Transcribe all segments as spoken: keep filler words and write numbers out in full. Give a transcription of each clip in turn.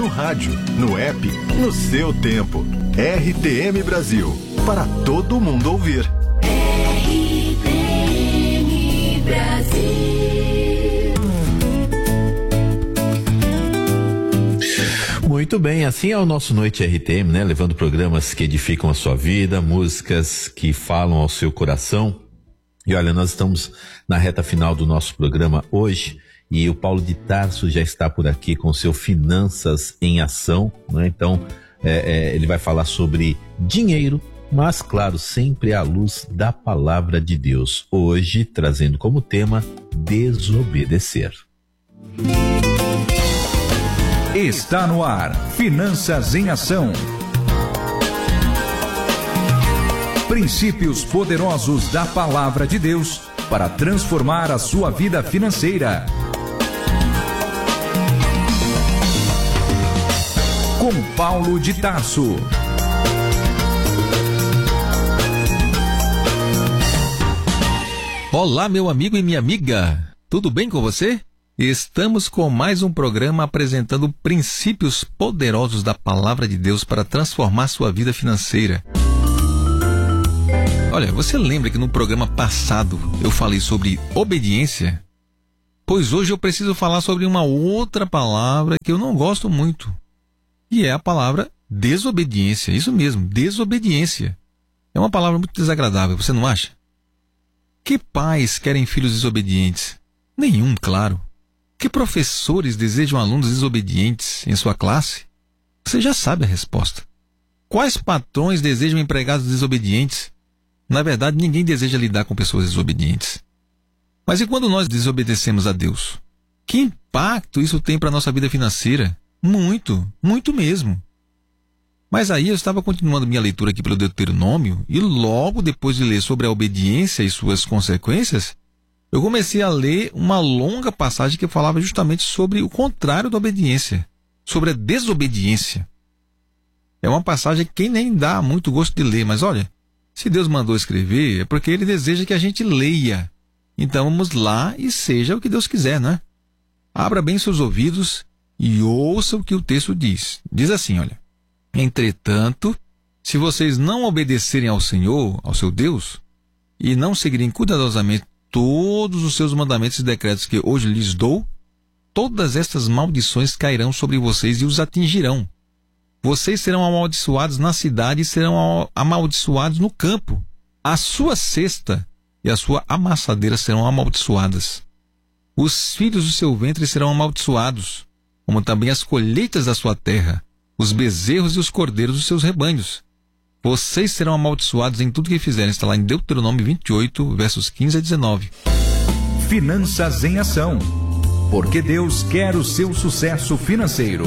no rádio, no app, no seu tempo. R T M Brasil, para todo mundo ouvir. R T M Brasil. Muito bem, assim é o nosso Noite R T M, né? Levando programas que edificam a sua vida, músicas que falam ao seu coração. E olha, nós estamos na reta final do nosso programa hoje e o Paulo de Tarso já está por aqui com seu Finanças em Ação, né? Então, é, é, ele vai falar sobre dinheiro, mas claro, sempre à luz da palavra de Deus. Hoje, trazendo como tema, desobedecer. Está no ar, Finanças em Ação. Princípios poderosos da Palavra de Deus para transformar a sua vida financeira. Com Paulo de Tarso. Olá, meu amigo e minha amiga. Tudo bem com você? Estamos com mais um programa apresentando princípios poderosos da Palavra de Deus para transformar sua vida financeira. Olha, você lembra que no programa passado eu falei sobre obediência? Pois hoje eu preciso falar sobre uma outra palavra que eu não gosto muito. E é a palavra desobediência. Isso mesmo, desobediência. É uma palavra muito desagradável, você não acha? Que pais querem filhos desobedientes? Nenhum, claro. Que professores desejam alunos desobedientes em sua classe? Você já sabe a resposta. Quais patrões desejam empregados desobedientes? Na verdade, ninguém deseja lidar com pessoas desobedientes. Mas e quando nós desobedecemos a Deus? Que impacto isso tem para a nossa vida financeira? Muito, muito mesmo. Mas aí eu estava continuando minha leitura aqui pelo Deuteronômio e logo depois de ler sobre a obediência e suas consequências, eu comecei a ler uma longa passagem que falava justamente sobre o contrário da obediência, sobre a desobediência. É uma passagem que nem dá muito gosto de ler, mas olha, se Deus mandou escrever, é porque Ele deseja que a gente leia. Então vamos lá e seja o que Deus quiser, né? Abra bem seus ouvidos e ouça o que o texto diz. Diz assim, olha: entretanto, se vocês não obedecerem ao Senhor, ao seu Deus, e não seguirem cuidadosamente todos os seus mandamentos e decretos que hoje lhes dou, todas estas maldições cairão sobre vocês e os atingirão. Vocês serão amaldiçoados na cidade e serão amaldiçoados no campo. A sua cesta e a sua amassadeira serão amaldiçoadas. Os filhos do seu ventre serão amaldiçoados, como também as colheitas da sua terra, os bezerros e os cordeiros dos seus rebanhos. Vocês serão amaldiçoados em tudo que fizerem. Está lá em Deuteronômio vinte e oito, versos quinze a dezenove. Finanças em Ação. Porque Deus quer o seu sucesso financeiro.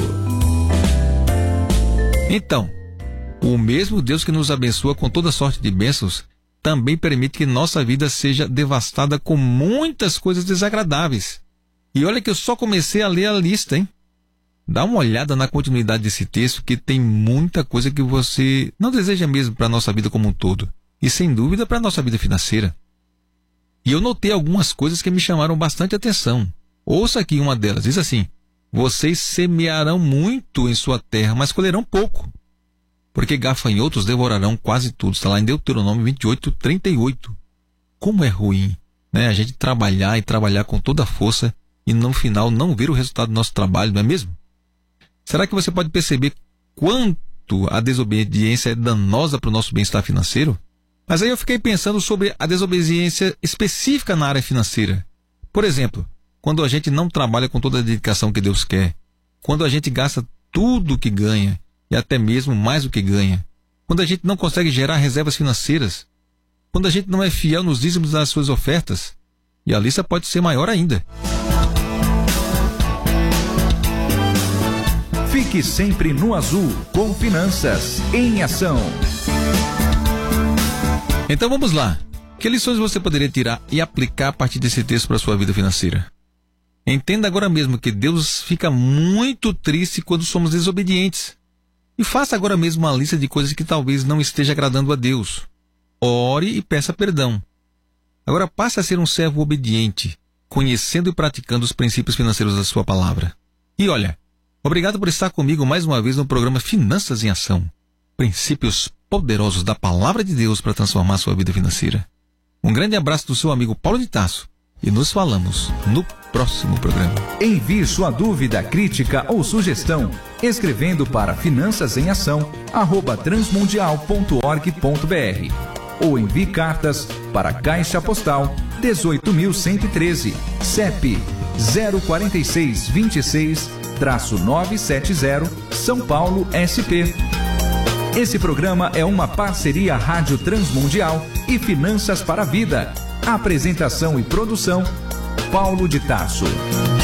Então, o mesmo Deus que nos abençoa com toda sorte de bênçãos também permite que nossa vida seja devastada com muitas coisas desagradáveis. E olha que eu só comecei a ler a lista, hein? Dá uma olhada na continuidade desse texto, que tem muita coisa que você não deseja mesmo para a nossa vida como um todo. E sem dúvida para a nossa vida financeira. E eu notei algumas coisas que me chamaram bastante atenção. Ouça aqui uma delas, diz assim: vocês semearão muito em sua terra, mas colherão pouco, porque gafanhotos devorarão quase tudo. Está lá em Deuteronômio vinte e oito, trinta e oito. Como é ruim, né? A gente trabalhar e trabalhar com toda a força e no final não ver o resultado do nosso trabalho, não é mesmo? Será que você pode perceber quanto a desobediência é danosa para o nosso bem-estar financeiro? Mas aí eu fiquei pensando sobre a desobediência específica na área financeira. Por exemplo, quando a gente não trabalha com toda a dedicação que Deus quer, quando a gente gasta tudo o que ganha e até mesmo mais do que ganha, quando a gente não consegue gerar reservas financeiras, quando a gente não é fiel nos dízimos das suas ofertas, e a lista pode ser maior ainda. Fique sempre no azul com Finanças em Ação. Então vamos lá. Que lições você poderia tirar e aplicar a partir desse texto para a sua vida financeira? Entenda agora mesmo que Deus fica muito triste quando somos desobedientes. E faça agora mesmo uma lista de coisas que talvez não esteja agradando a Deus. Ore e peça perdão. Agora passe a ser um servo obediente, conhecendo e praticando os princípios financeiros da sua palavra. E olha, Obrigado por estar comigo mais uma vez no programa Finanças em Ação. Princípios poderosos da Palavra de Deus para transformar sua vida financeira. Um grande abraço do seu amigo Paulo de Tarso e nos falamos no próximo programa. Envie sua dúvida, crítica ou sugestão escrevendo para finanças em ação arroba transmundial ponto org ponto br ou envie cartas para Caixa Postal dezoito mil cento e treze, C E P zero quatro seis dois seis nove sete zero, São Paulo, S P. Esse programa é uma parceria Rádio Transmundial e Finanças para a Vida. Apresentação e produção, Paulo de Tarso.